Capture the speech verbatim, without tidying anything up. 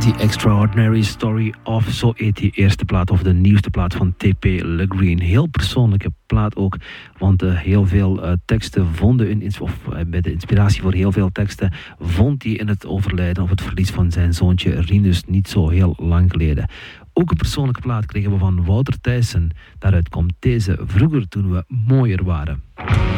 The Extraordinary Story of, zo heet die eerste plaat of de nieuwste plaat van T P Le Green. Heel persoonlijke plaat ook, want uh, heel veel uh, teksten vonden in, of uh, bij de inspiratie voor heel veel teksten vond hij in het overlijden of het verlies van zijn zoontje Rinus niet zo heel lang geleden. Ook een persoonlijke plaat kregen we van Wouter Thijssen. Daaruit komt deze, Vroeger toen we mooier waren.